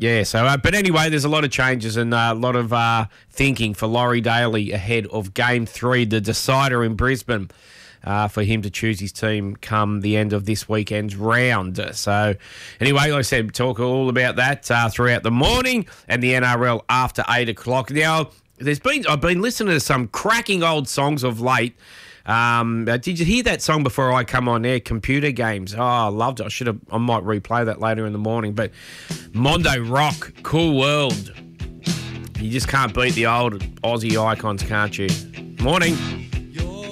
Yeah, so, but anyway, there's a lot of changes and a lot of thinking for Laurie Daly ahead of Game 3, the decider in Brisbane, for him to choose his team come the end of this weekend's round. So anyway, like I said, talk all about that throughout the morning and the NRL after 8 o'clock. Now, I've been listening to some cracking old songs of late. Did you hear that song before I come on air? Computer Games. Oh, I loved it. I might replay that later in the morning. But Mondo Rock, Cool World. You just can't beat the old Aussie icons, can't you? Morning.